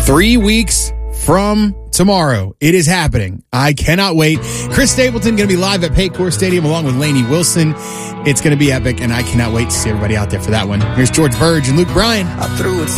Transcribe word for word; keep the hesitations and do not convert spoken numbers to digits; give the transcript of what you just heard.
Three weeks from tomorrow, it is happening. I cannot wait. Chris Stapleton going to be live at Paycor Stadium along with Lainey Wilson. It's going to be epic, and I cannot wait to see everybody out there for that one. Here's George Verge and Luke Bryan. I threw it